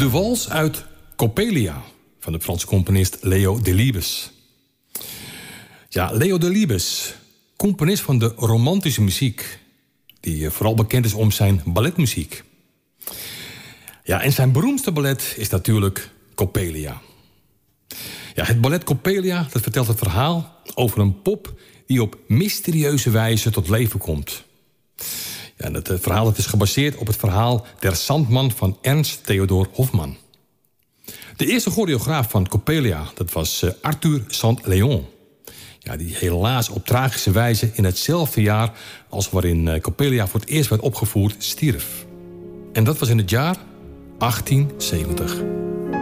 De wals uit Coppelia van de Franse componist Leo Delibes. Ja, Leo Delibes, componist van de romantische muziek, die vooral bekend is om zijn balletmuziek. Ja, en zijn beroemdste ballet is natuurlijk Coppelia. Ja, het ballet Coppelia, dat vertelt het verhaal over een pop die op mysterieuze wijze tot leven komt. Ja, het verhaal dat is gebaseerd op het verhaal Der Sandman van Ernst Theodor Hoffmann. De eerste choreograaf van Coppelia, dat was Arthur St. Léon. Ja, die helaas op tragische wijze in hetzelfde jaar als waarin Coppelia voor het eerst werd opgevoerd, stierf. En dat was in het jaar 1870.